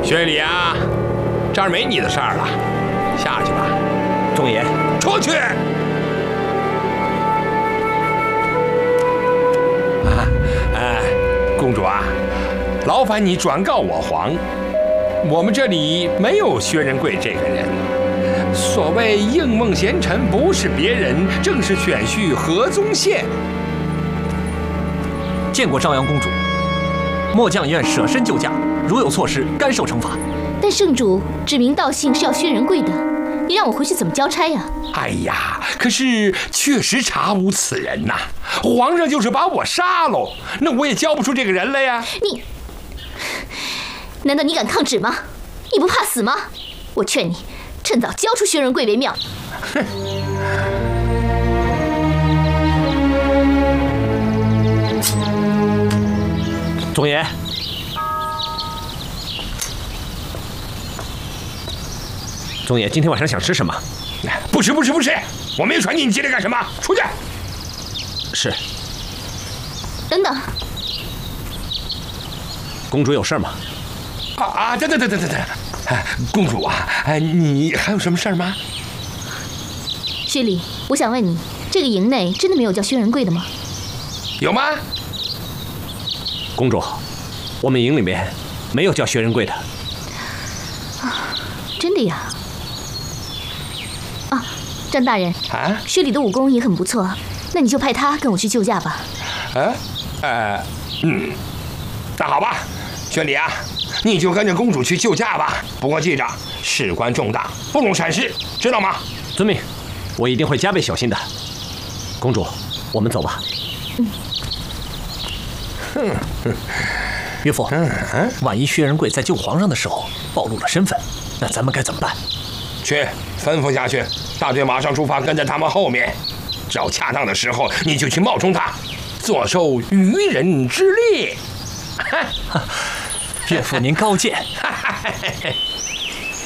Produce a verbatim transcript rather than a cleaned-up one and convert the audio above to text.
薛礼啊，这儿没你的事儿了，下去吧。 忠爷， 出去。啊，哎，公主啊，劳烦你转告我皇，我们这里没有薛仁贵这个人。所谓应梦贤臣，不是别人，正是选婿何宗宪。 见过朝阳公主，末将愿舍身救驾，如有错失，甘受惩罚。 但圣主指名道姓是要薛仁贵的，你让我回去怎么交差呀？ 哎呀，可是确实查无此人呐！皇上就是把我杀喽，那我也交不出这个人来呀！ 你，难道你敢抗旨吗？你不怕死吗？我劝你趁早交出薛仁贵为妙。 哼！ 忠爷，忠爷，今天晚上想吃什么？ 不吃，不吃，不吃！我没有传你，你进来干什么？出去！ 是。 等等， 公主有事吗？ 啊啊！等等等等等等！哎，公主啊，哎，你还有什么事儿吗？ 薛礼，我想问你，这个营内真的没有叫薛仁贵的吗？ 有吗？ 公主，我们营里面没有叫薛仁贵的。 啊，真的呀？啊，张大人， 啊， 薛礼的武功也很不错，那你就派他跟我去救驾吧。 啊，呃，嗯，那好吧，薛礼啊，你就跟着公主去救驾吧。不过记着，事关重大，不容闪失，知道吗？ 遵命，我一定会加倍小心的。公主，我们走吧。 嗯。 哼哼，岳父，嗯嗯，万一薛仁贵在救皇上的时候暴露了身份，那咱们该怎么办？ 去，吩咐下去，大队马上出发，跟在他们后面。只要恰当的时候，你就去冒充他，坐受渔人之利。 岳父您高见。